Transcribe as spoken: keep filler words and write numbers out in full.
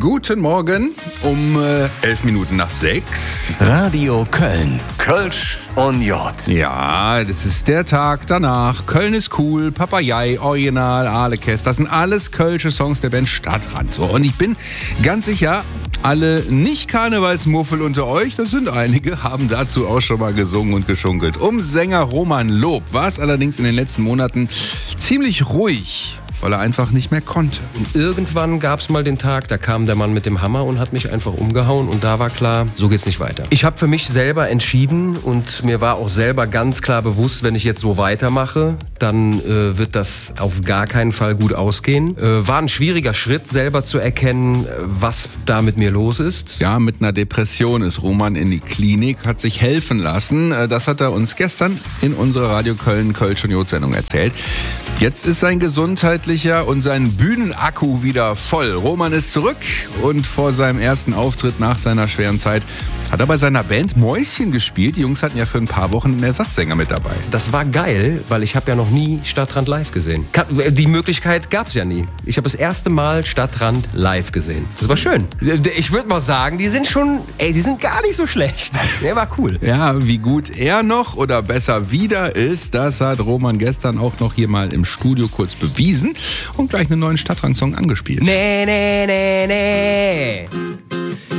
Guten Morgen um äh, elf Minuten nach sechs. Radio Köln. Kölsch und J. Ja, das ist der Tag danach. Köln ist cool, Papagei, Original, Arlekes. Das sind alles kölsche Songs der Band Stadtrand. So, und ich bin ganz sicher, alle Nicht-Karnevalsmuffel unter euch, das sind einige, haben dazu auch schon mal gesungen und geschunkelt. Um Sänger Roman Lob war es allerdings in den letzten Monaten ziemlich ruhig, weil er einfach nicht mehr konnte. Und irgendwann gab es mal den Tag, da kam der Mann mit dem Hammer und hat mich einfach umgehauen und da war klar, so geht's nicht weiter. Ich habe für mich selber entschieden und mir war auch selber ganz klar bewusst, wenn ich jetzt so weitermache, dann äh, wird das auf gar keinen Fall gut ausgehen. Äh, war ein schwieriger Schritt, selber zu erkennen, was da mit mir los ist. Ja, mit einer Depression ist Roman in die Klinik, hat sich helfen lassen. Das hat er uns gestern in unserer Radio Köln Kölsch und J-Sendung erzählt. Jetzt ist sein gesundheitlicher und sein Bühnenakku wieder voll. Roman ist zurück und vor seinem ersten Auftritt nach seiner schweren Zeit hat er bei seiner Band Mäuschen gespielt. Die Jungs hatten ja für ein paar Wochen einen Ersatzsänger mit dabei. Das war geil, weil ich habe ja noch nie Stadtrand live gesehen. Die Möglichkeit gab es ja nie. Ich habe das erste Mal Stadtrand live gesehen. Das war schön. Ich würde mal sagen, die sind schon, ey, die sind gar nicht so schlecht. Der war cool. Ja, wie gut er noch oder besser wieder ist, das hat Roman gestern auch noch hier mal im Studio kurz bewiesen und gleich einen neuen Stadtrand-Song angespielt. Nee, nee, nee, nee.